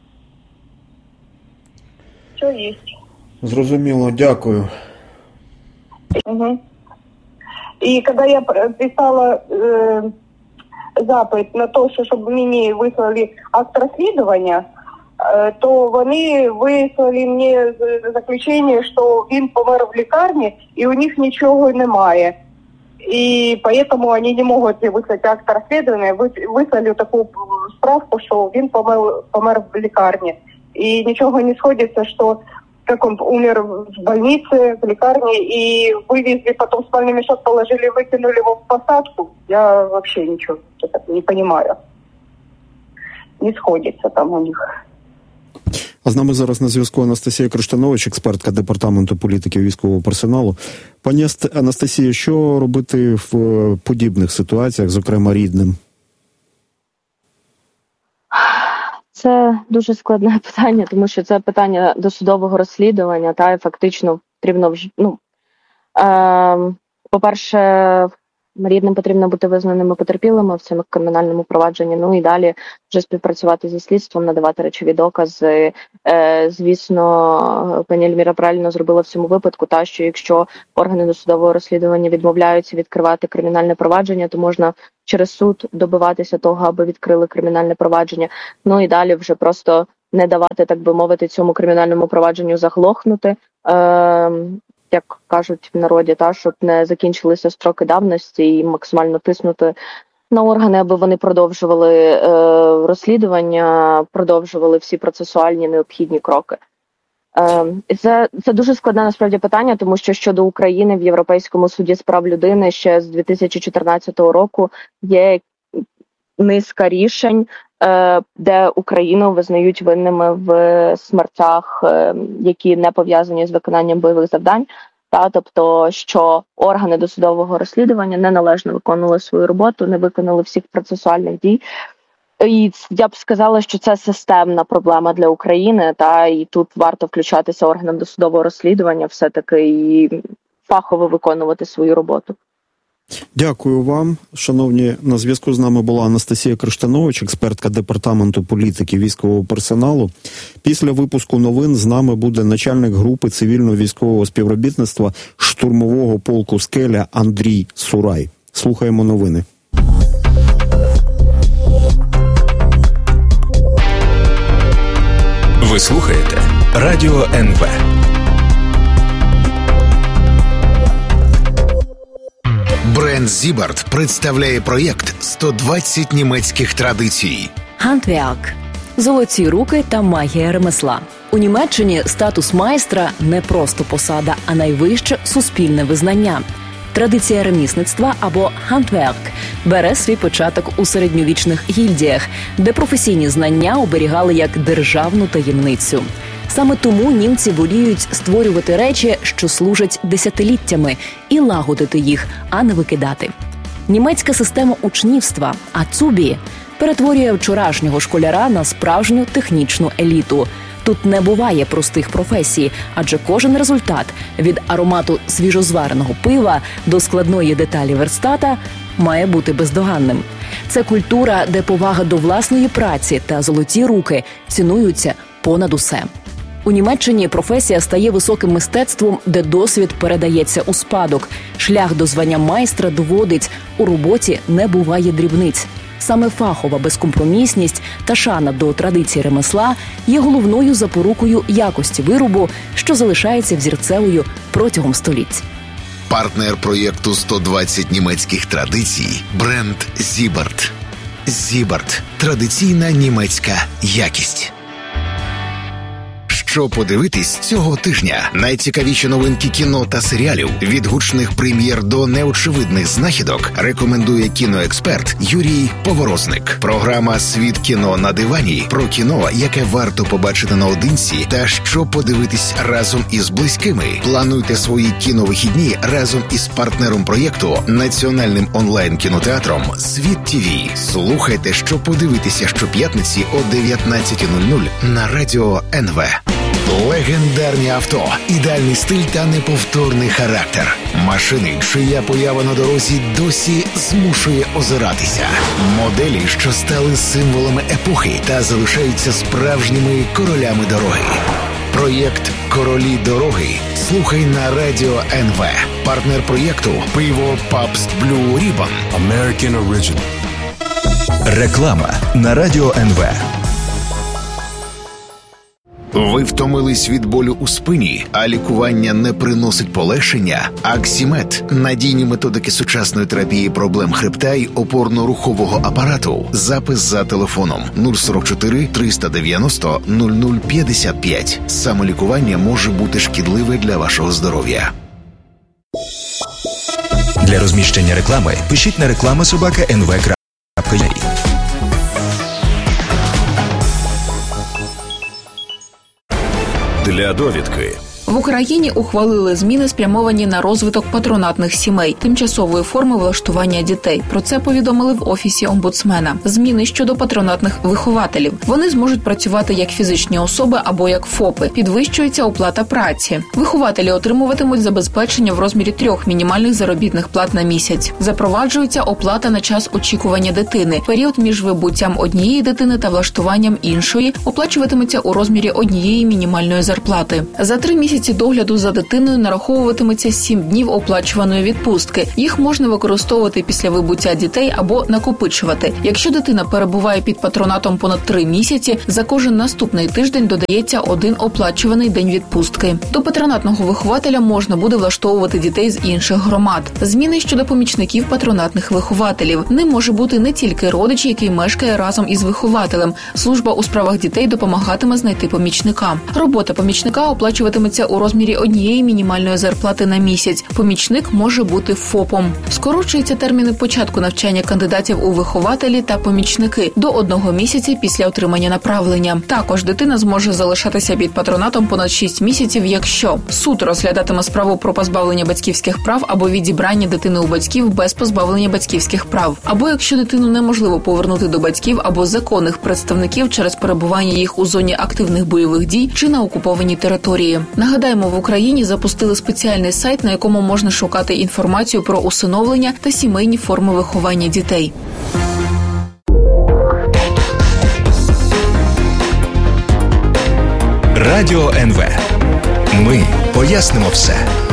Все есть. Зрозуміло, дякую. Угу. И когда я писала э, запит на то, що щоб мені вислали акт розслідування, то вони вислали мені заключення, що він помер в лікарні і у них нічого немає. І поэтому вони не можуть вислати акт розслідування, вислали таку справку, що він помер, помер в лікарні. І нічого не сходиться, що как он умер в больнице, в лекарне, и вывезли, потом в спальный мешок положили, выкинули его в посадку. Я вообще ничего не понимаю. Не сходится там у них. А з нами зараз на зв'язку Анастасія Криштанович, експертка Департаменту політики військового персоналу. Пані Анастасія, що робити в подібних ситуаціях, зокрема рідним? Це дуже складне питання, тому що це питання досудового розслідування, та і фактично потрібно, ну, е, по-перше, рідним потрібно бути визнаними потерпілими в цьому кримінальному провадженні, ну і далі вже співпрацювати зі слідством, надавати речові докази. Е, звісно, пані Ельміра правильно зробила в цьому випадку, та, що якщо органи досудового розслідування відмовляються відкривати кримінальне провадження, то можна через суд добиватися того, аби відкрили кримінальне провадження, ну і далі вже просто не давати, так би мовити, цьому кримінальному провадженню заглохнути, е, як кажуть в народі, та, щоб не закінчилися строки давності, і максимально тиснути на органи, аби вони продовжували е, розслідування, продовжували всі процесуальні необхідні кроки. Е, це, це дуже складне насправді питання, тому що щодо України в Європейському суді з прав людини ще з дві тисячі чотирнадцятого року є низка рішень, де Україну визнають винними в смертях, які не пов'язані з виконанням бойових завдань, та тобто, що органи досудового розслідування неналежно виконували свою роботу, не виконали всіх процесуальних дій. І я б сказала, що це системна проблема для України, та і тут варто включатися органам досудового розслідування все-таки і фахово виконувати свою роботу. Дякую вам, шановні. На зв'язку з нами була Анастасія Криштанович, експертка департаменту політики військового персоналу. Після випуску новин з нами буде начальник групи цивільно-військового співробітництва штурмового полку «Скеля» Андрій Сурай. Слухаємо новини. Ви слухаєте Радіо ен ве. Бренд Зібарт представляє проєкт сто двадцять німецьких традицій. Handwerk – золоті руки та магія ремесла. У Німеччині статус майстра – не просто посада, а найвище суспільне визнання. Традиція ремісництва або Handwerk бере свій початок у середньовічних гільдіях, де професійні знання оберігали як державну таємницю. Саме тому німці воліють створювати речі, що служать десятиліттями, і лагодити їх, а не викидати. Німецька система учнівства Ацубі перетворює вчорашнього школяра на справжню технічну еліту. Тут не буває простих професій, адже кожен результат – від аромату свіжозвареного пива до складної деталі верстата – має бути бездоганним. Це культура, де повага до власної праці та золоті руки цінуються понад усе. У Німеччині професія стає високим мистецтвом, де досвід передається у спадок. Шлях до звання майстра доводить – у роботі не буває дрібниць. Саме фахова безкомпромісність та шана до традицій ремесла є головною запорукою якості виробу, що залишається взірцевою протягом століть. Партнер проєкту сто двадцять німецьких традицій – бренд Зібарт. Зібарт – традиційна німецька якість. Що подивитись цього тижня? Найцікавіші новинки кіно та серіалів, від гучних прем'єр до неочевидних знахідок, рекомендує кіноексперт Юрій Поворозник. Програма «Світ кіно на дивані» про кіно, яке варто побачити наодинці, та що подивитись разом із близькими. Плануйте свої кіновихідні разом із партнером проєкту, національним онлайн-кінотеатром «Світ ТІВІ». Слухайте, що подивитися щоп'ятниці о дев'ятнадцята нуль нуль на Радіо ен ве. Легендарні авто, ідеальний стиль та неповторний характер. Машини, чия поява на дорозі досі змушує озиратися. Моделі, що стали символами епохи та залишаються справжніми королями дороги. Проєкт «Королі дороги» слухай на Радіо ен ве. Партнер проєкту – пиво Pabst Blue Ribbon. American Original. Реклама на Радіо ен ве. Ви втомились від болю у спині, а лікування не приносить полегшення? Аксімед – надійні методики сучасної терапії проблем хребта й опорно-рухового апарату. Запис за телефоном нуль сорок чотири триста дев'яносто нуль нуль п'ятдесят п'ять. Самолікування може бути шкідливе для вашого здоров'я. Для розміщення реклами пишіть на реклама собака ен ве крапка ю а. Для довідки В Україні ухвалили зміни, спрямовані на розвиток патронатних сімей, тимчасової форми влаштування дітей. Про це повідомили в Офісі омбудсмена. Зміни щодо патронатних вихователів. Вони зможуть працювати як фізичні особи або як ФОПи. Підвищується оплата праці. Вихователі отримуватимуть забезпечення в розмірі трьох мінімальних заробітних плат на місяць. Запроваджується оплата на час очікування дитини. Період між вибуттям однієї дитини та влаштуванням іншої оплачуватиметься у розмірі однієї мінімальної зарплати. За три місяці догляду за дитиною нараховуватиметься сім днів оплачуваної відпустки. Їх можна використовувати після вибуття дітей або накопичувати. Якщо дитина перебуває під патронатом понад три місяці, за кожен наступний тиждень додається один оплачуваний день відпустки. До патронатного вихователя можна буде влаштовувати дітей з інших громад. Зміни щодо помічників патронатних вихователів. Ним може бути не тільки родич, який мешкає разом із вихователем. Служба у справах дітей допомагатиме знайти помічника. Робота помічника оплачуватиметься у розмірі однієї мінімальної зарплати на місяць. Помічник може бути ФОПом. Скорочуються терміни початку навчання кандидатів у вихователі та помічники до одного місяця після отримання направлення. Також дитина зможе залишатися під патронатом понад шість місяців, якщо суд розглядатиме справу про позбавлення батьківських прав або відібрання дитини у батьків без позбавлення батьківських прав, або якщо дитину неможливо повернути до батьків або законних представників через перебування їх у зоні активних бойових дій чи на окупованій території. Нагадаємо, в Україні запустили спеціальний сайт, на якому можна шукати інформацію про усиновлення та сімейні форми виховання дітей. Радіо ен ве. Ми пояснимо все.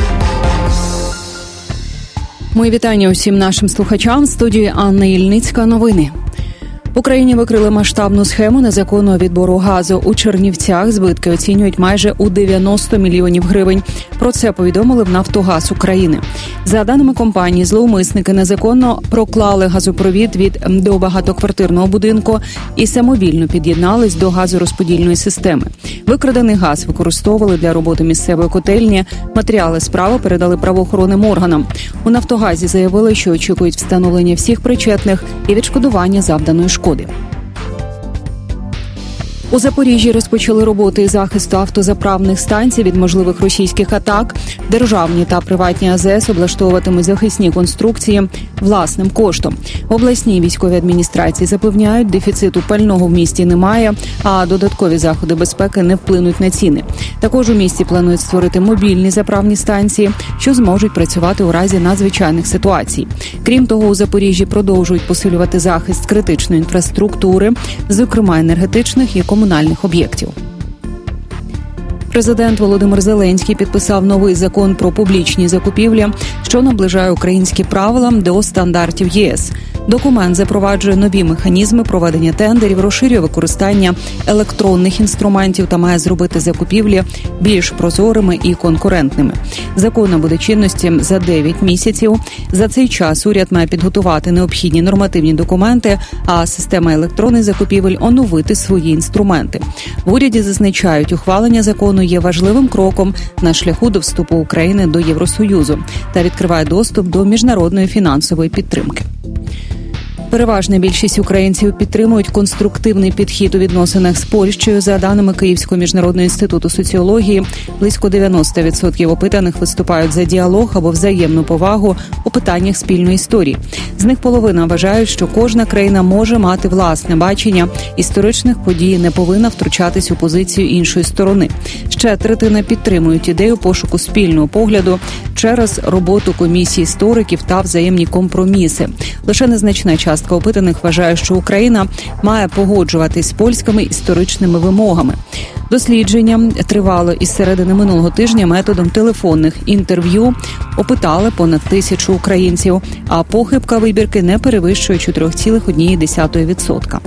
Мої вітання усім нашим слухачам. В студії Анна Ільницька. Новини. В Україні викрили масштабну схему незаконного відбору газу. У Чернівцях збитки оцінюють майже у дев'яносто мільйонів гривень. Про це повідомили в «Нафтогаз України». За даними компанії, зловмисники незаконно проклали газопровід від до багатоквартирного будинку і самовільно під'єднались до газорозподільної системи. Викрадений газ використовували для роботи місцевої котельні. Матеріали справи передали правоохоронним органам. У «Нафтогазі» заявили, що очікують встановлення всіх причетних і відшкодування завданої шкоди. У Запоріжжі розпочали роботи із захисту автозаправних станцій від можливих російських атак. Державні та приватні а зе ес облаштовуватимуть захисні конструкції власним коштом. Обласні військові адміністрації запевняють, дефіциту пального в місті немає, а додаткові заходи безпеки не вплинуть на ціни. Також у місті планують створити мобільні заправні станції, що зможуть працювати у разі надзвичайних ситуацій. Крім того, у Запоріжжі продовжують посилювати захист критичної інфраструктури, зокрема енергетичних і комунальних об'єктів. Президент Володимир Зеленський підписав новий закон про публічні закупівлі, що наближає українські правила до стандартів є ес. Документ запроваджує нові механізми проведення тендерів, розширює використання електронних інструментів та має зробити закупівлі більш прозорими і конкурентними. Закон набуде чинності за дев'ять місяців. За цей час уряд має підготувати необхідні нормативні документи, а система електронних закупівель оновити свої інструменти. В уряді зазначають, ухвалення закону є важливим кроком на шляху до вступу України до Євросоюзу та відкриває доступ до міжнародної фінансової підтримки. Переважна більшість українців підтримують конструктивний підхід у відносинах з Польщею. За даними Київського міжнародного інституту соціології, близько дев'яносто відсотків опитаних виступають за діалог або взаємну повагу у питаннях спільної історії. З них половина вважають, що кожна країна може мати власне бачення історичних подій і не повинна втручатись у позицію іншої сторони. Ще третина підтримують ідею пошуку спільного погляду через роботу комісії істориків та взаємні компроміси. Лише незначна частка опитаних вважає, що Україна має погоджуватись з польськими історичними вимогами. Дослідження тривало із середини минулого тижня методом телефонних інтерв'ю. Опитали понад тисячу українців, а похибка вибірки не перевищує чотири цілих одна десята відсотка.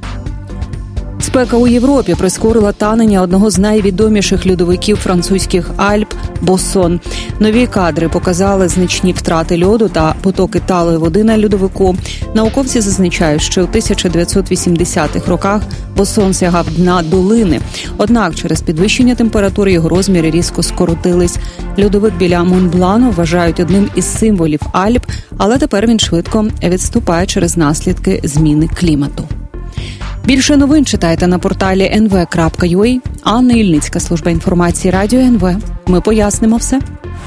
Спека у Європі прискорила танення одного з найвідоміших льодовиків французьких Альп – Боссон. Нові кадри показали значні втрати льоду та потоки талої води на льодовику. Науковці зазначають, що у тисяча дев'ятсот вісімдесятих роках Боссон сягав дна долини. Однак через підвищення температури його розміри різко скоротились. Льодовик біля Монблану вважають одним із символів Альп, але тепер він швидко відступає через наслідки зміни клімату. Більше новин читайте на порталі ен ве крапка ю а. Анна Ільницька, служба інформації Радіо ен ве. Ми пояснимо все.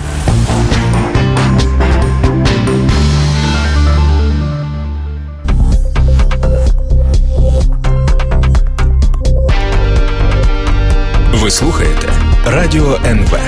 Ви слухаєте Радіо ен ве.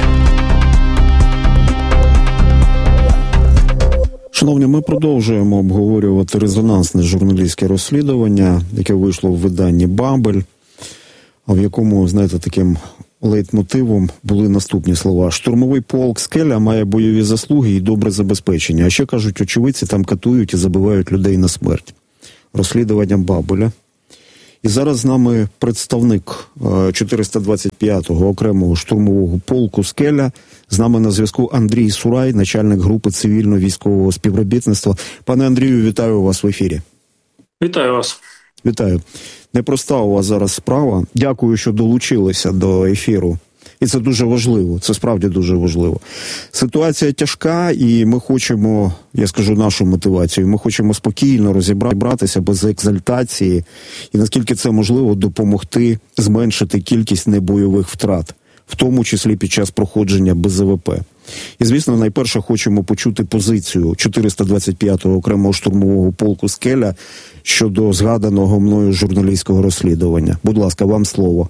Шановні, ми продовжуємо обговорювати резонансне журналістське розслідування, яке вийшло в виданні «Бабель», в якому, знаєте, таким лейтмотивом були наступні слова. Штурмовий полк «Скеля» має бойові заслуги і добре забезпечення. А ще, кажуть, очевидці там катують і забивають людей на смерть. Розслідування «Бабеля». І зараз з нами представник чотириста двадцять п'ятого окремого штурмового полку «Скеля». З нами на зв'язку Андрій Сурай, начальник групи цивільно-військового співробітництва. Пане Андрію, вітаю вас в ефірі. Вітаю вас. Вітаю. Непроста у вас зараз справа. Дякую, що долучилися до ефіру. І це дуже важливо, це справді дуже важливо. Ситуація тяжка, і ми хочемо, я скажу нашу мотивацію, ми хочемо спокійно розібратися без екзальтації і, наскільки це можливо, допомогти зменшити кількість небойових втрат, в тому числі під час проходження Бе Зе Ве Пе. І, звісно, найперше хочемо почути позицію чотириста двадцять п'ятого окремого штурмового полку «Скеля» щодо згаданого мною журналістського розслідування. Будь ласка, вам слово.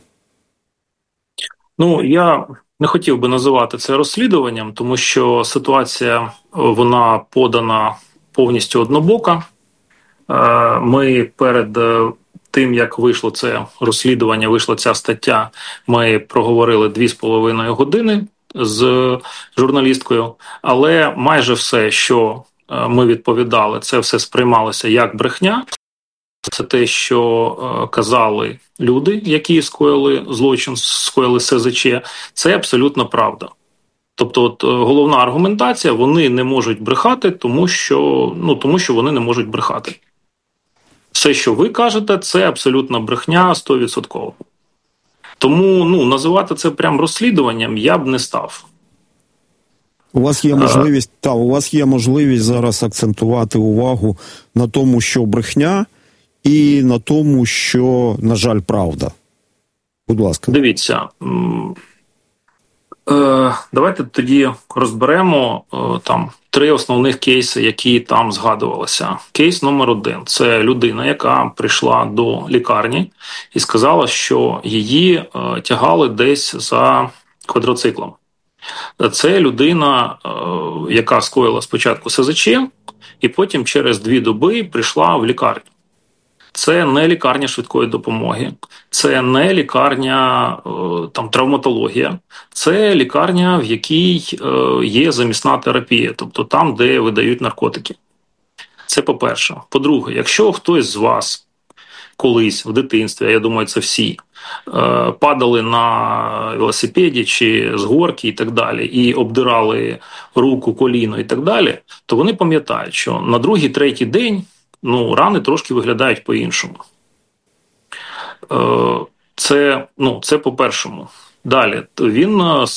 Ну, я не хотів би називати це розслідуванням, тому що ситуація, вона подана повністю однобока. Ми перед тим, як вийшло це розслідування, вийшла ця стаття, ми проговорили дві з половиною години з журналісткою, але майже все, що ми відповідали, це все сприймалося як брехня. Це те, що е, казали люди, які скоїли злочин, скоїли Ес Зе Че, це абсолютно правда. Тобто от, головна аргументація, вони не можуть брехати, тому що, ну, тому що вони не можуть брехати. Все, що ви кажете, це абсолютно брехня сто відсотків. Тому ну, називати це прям розслідуванням я б не став. У вас є можливість, а... та, у вас є можливість зараз акцентувати увагу на тому, що брехня, і на тому, що, на жаль, правда. Будь ласка. Дивіться, е, давайте тоді розберемо е, там три основних кейси, які там згадувалися. Кейс номер один – це людина, яка прийшла до лікарні і сказала, що її е, тягали десь за квадроциклом. Це людина, е, яка скоїла спочатку Ес Зе Че, і потім через дві доби прийшла в лікарню. Це не лікарня швидкої допомоги, це не лікарня там, травматологія, це лікарня, в якій є замісна терапія, тобто там, де видають наркотики. Це по-перше. По-друге, якщо хтось з вас колись в дитинстві, я думаю, це всі, падали на велосипеді чи з горки і так далі, і обдирали руку, коліно і так далі, то вони пам'ятають, що на другий, третій день ну, рани трошки виглядають по-іншому. Це, ну, це по-першому. Далі, він...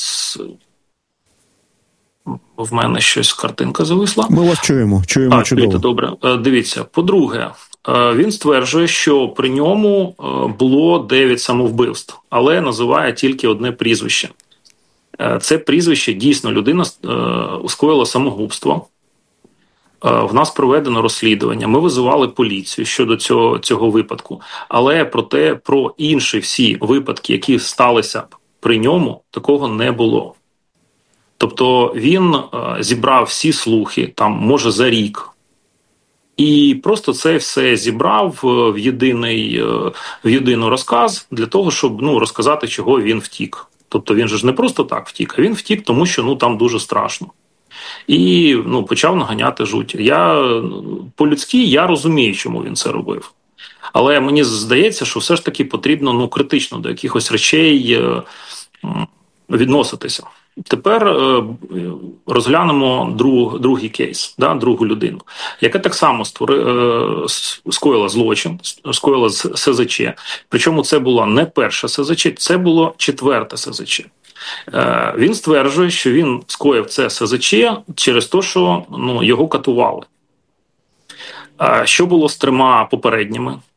В мене щось картинка зависла. Ми вас чуємо, чуємо а, чудово. Чуєте, добре. Дивіться, по-друге, він стверджує, що при ньому було дев'ять самовбивств, але називає тільки одне прізвище. Це прізвище дійсно людина скоїла самогубство. В нас проведено розслідування, ми визивали поліцію щодо цього, цього випадку, але про те, про інші всі випадки, які сталися при ньому, такого не було. Тобто він зібрав всі слухи, там, може, за рік, і просто це все зібрав в єдиний, в єдиний розказ для того, щоб ну, розказати, чого він втік. Тобто він же ж не просто так втік, а він втік, тому що ну, там дуже страшно. І ну, почав наганяти жуть. Я, по-людськи я розумію, чому він це робив. Але мені здається, що все ж таки потрібно ну, критично до якихось речей відноситися. Тепер е, розглянемо друг, другий кейс, да, другу людину, яка так само створи, е, скоїла злочин, скоїла Ес Зе Че. Причому це була не перша Ес Зе Че, це було четверте Ес Зе Че. Е, він стверджує, що він скоїв це Ес Зе Че через те, що ну, його катували. Е, що було з трьома попередніми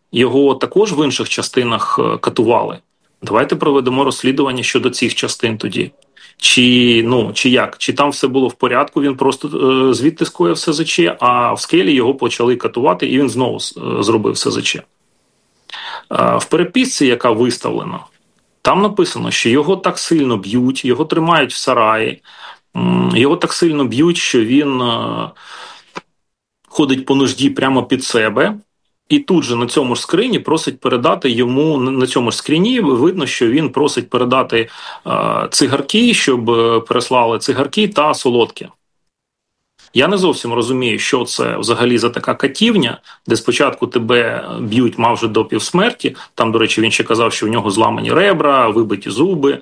його також в інших частинах катували. Давайте проведемо розслідування щодо цих частин тоді. Чи, ну, чи як? Чи там все було в порядку, він просто е, звідти скоїв СЗЧ, а в скелі його почали катувати, і він знову е, зробив СЗЧ. Е, в переписці, яка виставлена, там написано, що його так сильно б'ють, його тримають в сараї, його так сильно б'ють, що він е, ходить по нужді прямо під себе, і тут же на цьому ж скрині просить передати йому, на цьому ж скріні видно, що він просить передати е, цигарки, щоб е, переслали цигарки та солодкі. Я не зовсім розумію, що це взагалі за така катівня, де спочатку тебе б'ють майже до півсмерті, там, до речі, він ще казав, що в нього зламані ребра, вибиті зуби,